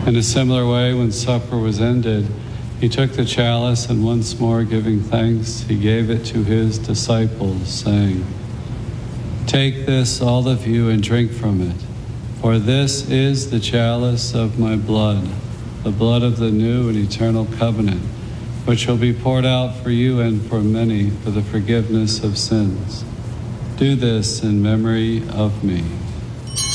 In a similar way, when supper was ended, he took the chalice and once more giving thanks, he gave it to his disciples, saying, "Take this, all of you, and drink from it, for this is the chalice of my blood, the blood of the new and eternal covenant, which will be poured out for you and for many for the forgiveness of sins. Do this in memory of me."